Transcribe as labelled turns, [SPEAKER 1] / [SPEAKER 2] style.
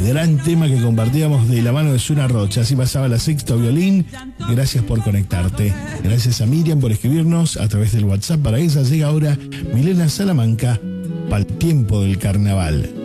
[SPEAKER 1] Gran tema que compartíamos de la mano de Suna Rocha. Así pasaba la Sexto Violín. Gracias por conectarte. Gracias a Miriam por escribirnos a través del WhatsApp. Para ella llega ahora Milena Salamanca, Pa'l tiempo del carnaval.